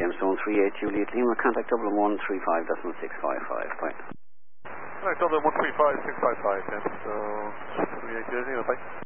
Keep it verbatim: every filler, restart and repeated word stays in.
James one three eight Juliet Lima, contact double one three five decimal six five five. Bye. Contact double one three five six five five, James, so three eight Juliet Lima, bye.